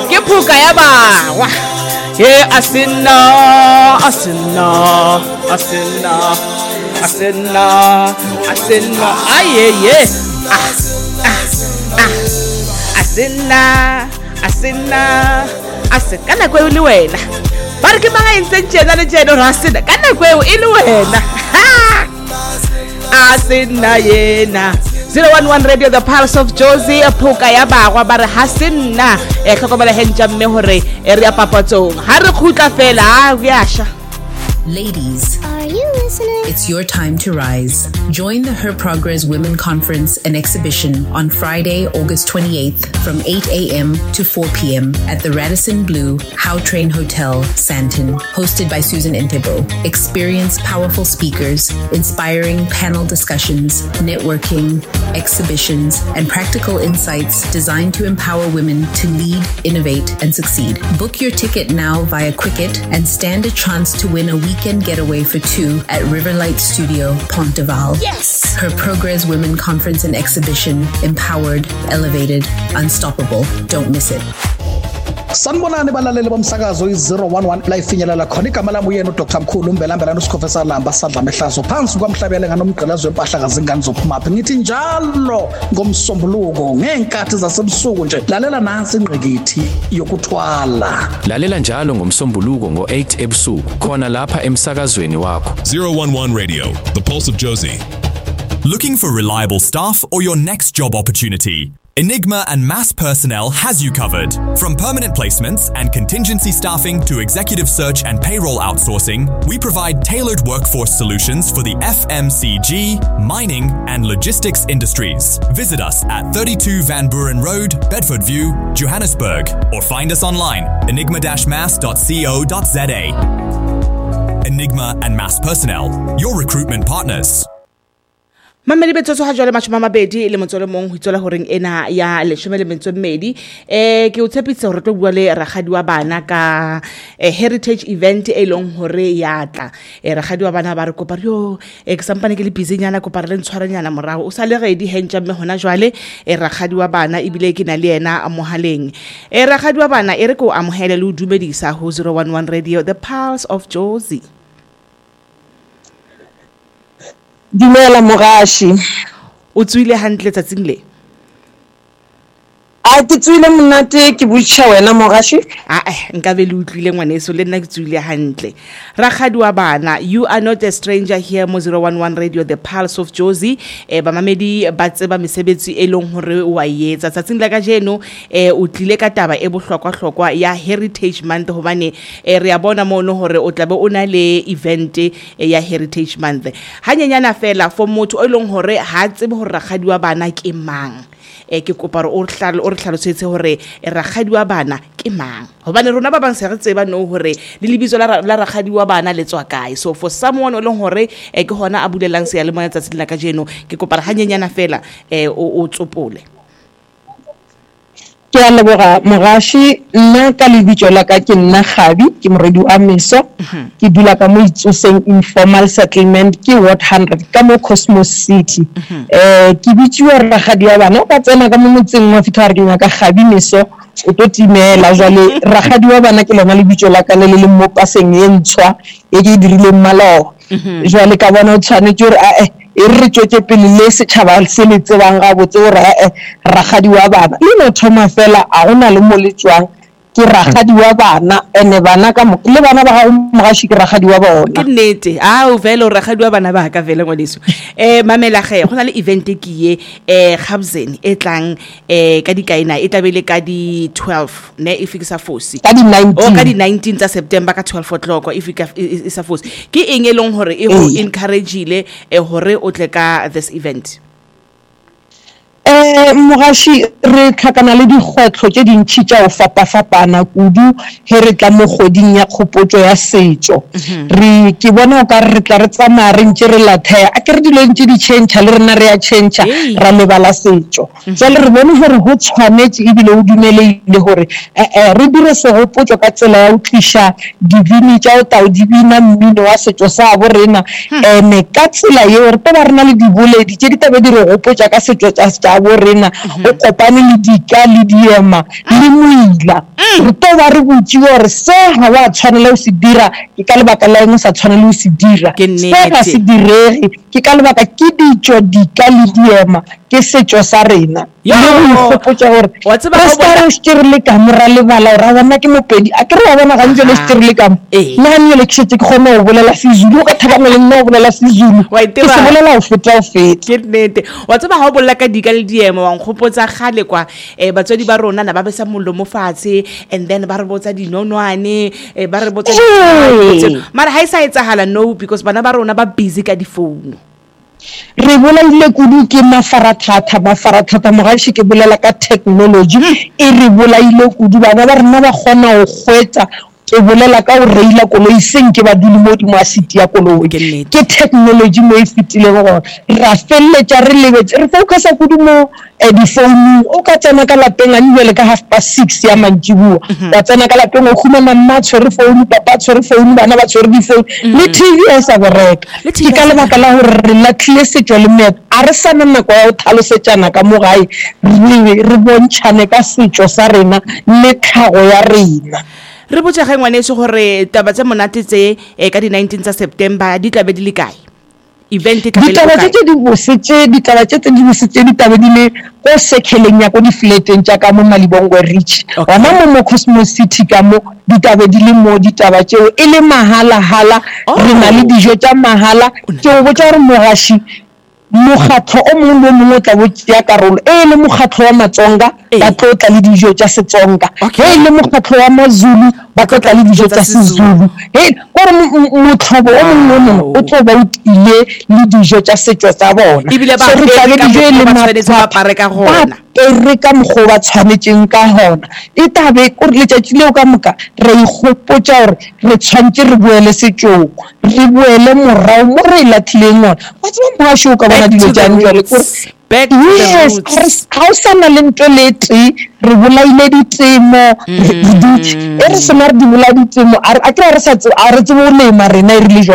ke phuka ya bawa ye asina ayeye asina kwa le wena ba re ke mga intsentsena le jeno rasina kana kwa e le wena asina yena 011 Radio, the Pulse of Josie, phuka ya bagwa ba re hasinna tlhokomela hentja mme hore e re ya papatsong ha re khutla fela ya sha. Ladies, are you listening? It's your time to rise. Join the Her Progress Women Conference and Exhibition on Friday, August 28th from 8 a.m. to 4 p.m. at the Radisson Blu How Train Hotel, Sandton, hosted by Susan Entebo. Experience powerful speakers, inspiring panel discussions, networking, exhibitions, and practical insights designed to empower women to lead, innovate, and succeed. Book your ticket now via Quicket and stand a chance to win a weekend getaway for two at Riverlight Studio, Ponteval. Yes! Her Progress Women Conference and Exhibition. Empowered, elevated, unstoppable. Don't miss it. Sanibonani balaleli bomsakazo i011 la ifinyelela khona igama lami uyena uDr Mkhulu Mbelambela noSikhofesa Lamba sadla mehlazo phansi kwamhlabele nganomgqilazo wempahla kazingane zophumaphi ngithi njalo ngomsombuluko ngenkathi zasebusuku nje lalela nansi ingqikithi yokuthwala lalela njalo ngomsombuluko ngo8 ebusuku khona lapha emsakazweni wakho 011 Radio, the Pulse of Josie. Looking for reliable staff or your next job opportunity? Enigma and Mass Personnel has you covered. From permanent placements and contingency staffing to executive search and payroll outsourcing, we provide tailored workforce solutions for the FMCG, mining, and logistics industries. Visit us at 32 Van Buren Road, Bedford View, Johannesburg, or find us online, enigma-mass.co.za. Enigma and Mass Personnel, your recruitment partners. Mamedi betso ha jwale matjhoma mabedi le motsole mong ho itsola horeng ena ya leshome le mentso mmedi ke o tshepitse hore tlo bua le ragadi wa bana ka heritage event e long hore ya tla ragadi wa bana ba re kopa yo ke sampane ke le busy nyana kopa re le ntshwaranyana morago o sa le ready hentja mme hona jwale ragadi wa bana ibile ke na le yena a mohaleng ragadi wa bana e re ko amohele le o dumedisa ho 011 Radio, the Pulse of Josie. Dumela Mogashi. O tswile hantle tsatsing le. A ke tswile monate ke butša wena Mogashi. Nka be le utlwile ngwaneso le nna ke tswile hantle. Ragadi wa bana, you are not a stranger here mo 011 Radio, the Pulse of Josie. Ba mamedi ba tseba mesebetsi e leng hore wa yetsa tsatsing la ka jeno o tlile ka taba e bohlokwa ya Heritage Month hobane re ya bona mono hore o tlabe o na le event ya Heritage Month. Hanyenyana fela for motho o leng hore ha tsebe hore ragadi wa bana ke mang. Ke kopa re o hlalosetse hore ragadi wa bana ke mang hobane rona ba bang se re tseba no hore le lebitso la ragadi wa bana le tswa kae. So for someone o leng hore ke hona a bulelang se ya le moya tsatsing la ka jeno ke kopa re hanyenyana fela o tsopole. Ke a leboga Mogashi. Nna ka lebitso la ka ke nna Kgabi ke moredi wa Meso ke dula ka mo Itsoseng informal settlement ke Ward 100 ka mo Cosmos City. Ke bitsiwa ragadi wa bana ka tsena ka mo motseng wa fitha re ke ka Kgabi Meso o tlo timela jwale ragadi wa bana ke lona lebitso la ka le le mo paseng e ntshwa e ke dirile mmalo jwale ka bona o tshwanetse hore re tšwetse pele le setšhaba se le tsebang ga botse gore ragadi wa bana le no thoma fela a gona le mo le tswang ke ragadi wa bana ene bana ka mo le bana ba ga Mogashi ke ragadi wa bona ke nnete o vele ragadi wa bana ba ka vele ngwaneso mamela ge gona le event ke ye Gabzen e tlang ka dikaina e tlabele ka di 12 ne e fikisa fosi ka di 19 ka di 19 tsa September ka 12 o'clock e fika isa fosi ke eng e leng hore e ho encourage ile hore o tle ka this event. Mogashi re tlhakana le dikgwetlho tse dintsi tša o fapafapana kudu he re tla mo goding ya kgopotso ya setso ke bona o ka re tla re tsamaya re ntse re lathea a ke re dilo ntse di change le rena re ya change ra lebala setso jwale re bone gore go tshwanetse ebile o dumeleile gore re dire segopotso ka tsela ya o tlisha dibini tša o tao dibina mmino wa setso sa bo rena ka tsela yeo re ba rena le diboledi tše di tabe di re gopotsa ka setso tša ya bo rena o kopane le dika le diema le moila re to ba re botsi gore se ha wa tshwanela o se dira ke ka lebaka la eng sa tshwanela o se dira se ga se direge ke ka lebaka ke ditso dika le diema ke setso sa rena le go gopotsa gore ba stare se le ka mora le bala ra bona ke mopedi a ke re bona ga ntse le se le ka nna nne le kshetse ke gone o bolela Sizulu ka thaba le nna o bolela Sizulu ke se bolela o feta ke nnete wa tseba ha o bolela ka dika le diema wa ngopotsa gale kwa batswadi ba rona na ba besa mollo mo fatshe and then ba re botsa dinonwane ba re botsa mara ha isa etsagala no because bana ba rona ba busy ka di phone re bolaile kudu ke mafarathata mogashi ke bolela ka technology e re bolaile kudu bana ba rena ba gona go gwetsa ke bolela ka o reila koloi seng ke ba dule mo di mo city ya koloi ke technology mo e fitile go ra felletsa re lebetse re focusa kudu mo di phone o ka tsena ka lapeng a nyele ka 6:30 ya mantsibuwa wa tsena ka lapeng o khumana mma tshwere phone papa tshwere phone bana ba tshwere di phone le TV e sa bereka ke ka lebaka la gore re latlhile setso le meetlo a re sana nako ya o tlhalosetsana ka mo gae re bontshane ka setso sa rena le tlhago ya rena re botse ga ngwaneso gore taba tse monate tse ka di 19 tsa September di tlabe di le kae event e tlabe ditaba tse di bosetse di tabe di le go sekheleng ya go di flateng tja ka mo Malibongwe Reach ona mo Cosmos City ka mo ditabe di le mo ditaba tseo e le mahala re na le dijo tja mahala ke o botsa re mogashi mokgatlo o mongwe le mongwe tla botsa karolo e le mokgatlo wa Matsonga ba tlotla le dijo tja Setsonga e le mokgatlo wa Mazulu ba tlotla le dijo tja Sizulu gore mothobo o mongwe o tlo ba utile le dijo tja setso tsa bona so re tla le dijo le mapare ka gona re ka mogo ba tshwanetseng ka gona e tabe o re letšatši leo ka moka re ikgopotsa gore re tshwantse re boele setsong re boele morao mo re latlhileng ona wa tseba mogaši o ka bona dilo jang jale yes ha o sana le ntho le tee re bolaile ditemo e re sena re di bola ditemo a ke re sa a re tsebo o lema rena e rile